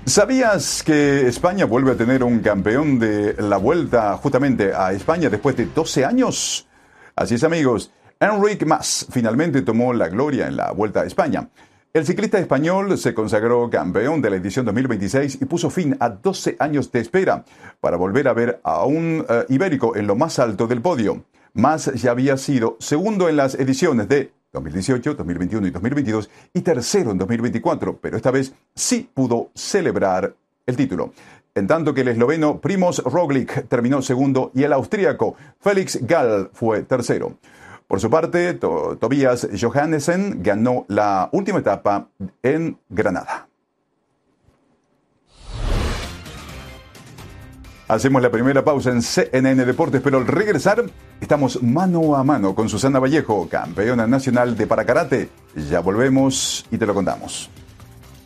¿Sabías que España vuelve a tener un campeón de la Vuelta justamente a España después de 12 años? Así es, amigos. Enric Mas finalmente tomó la gloria en la Vuelta a España. El ciclista español se consagró campeón de la edición 2026 y puso fin a 12 años de espera para volver a ver a un ibérico en lo más alto del podio. Mas ya había sido segundo en las ediciones de 2018, 2021 y 2022 y tercero en 2024, pero esta vez sí pudo celebrar el título. En tanto que el esloveno Primož Roglič terminó segundo y el austríaco Felix Gall fue tercero. Por su parte, Tobias Johannessen ganó la última etapa en Granada. Hacemos la primera pausa en CNN Deportes, pero al regresar estamos mano a mano con Susana Vallejo, campeona nacional de parakarate. Ya volvemos y te lo contamos.